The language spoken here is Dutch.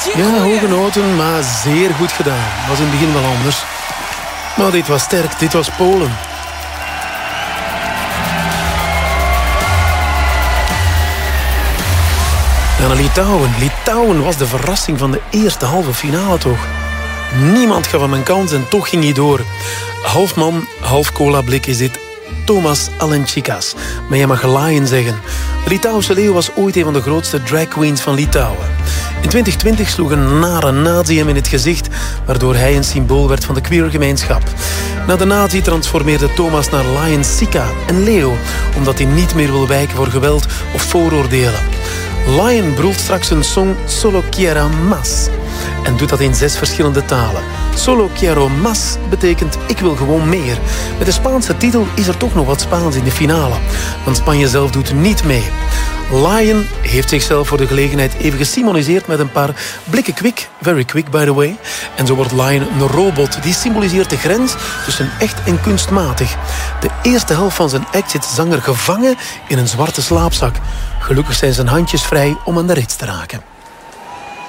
Ja, hoge noten, maar zeer goed gedaan. Was in het begin wel anders. Maar dit was sterk, dit was Polen. En naar Litouwen. Litouwen was de verrassing van de eerste halve finale toch. Niemand gaf hem een kans en toch ging hij door. Half man, half cola-blik is dit. Tomas Alenčikas. Maar je mag Lion zeggen. De Litouwse leeuw was ooit een van de grootste drag queens van Litouwen. In 2020 sloeg een nare nazi hem in het gezicht, waardoor hij een symbool werd van de queergemeenschap. Na de nazi transformeerde Tomas naar Lion Sika, een leeuw, omdat hij niet meer wil wijken voor geweld of vooroordelen. Lion brult straks een song Solo Quiero Más en doet dat in 6 verschillende talen. Solo Quiero Más betekent ik wil gewoon meer. Met de Spaanse titel is er toch nog wat Spaans in de finale, want Spanje zelf doet niet mee. Lion heeft zichzelf voor de gelegenheid even gesimoniseerd met een paar blikken kwik. Very quick, by the way. En zo wordt Lion een robot. Die symboliseert de grens tussen echt en kunstmatig. De eerste helft van zijn act zit zanger gevangen in een zwarte slaapzak. Gelukkig zijn zijn handjes vrij om aan de rits te raken.